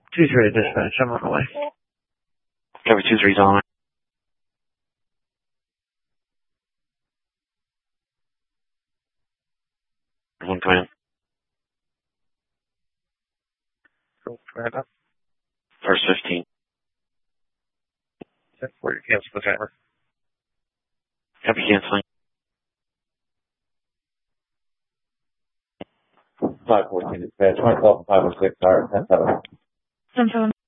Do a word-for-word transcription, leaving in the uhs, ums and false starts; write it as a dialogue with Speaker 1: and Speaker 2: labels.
Speaker 1: two three dispatch, I'm on the way.
Speaker 2: Cover two three's on. One command.
Speaker 1: Cool, command up.
Speaker 2: First fifteen.
Speaker 1: Check where you cancel the timer.
Speaker 2: Copy canceling.
Speaker 3: five fourteen dispatch, one twelve and five oh six, alright, ten seven.
Speaker 4: ten seven.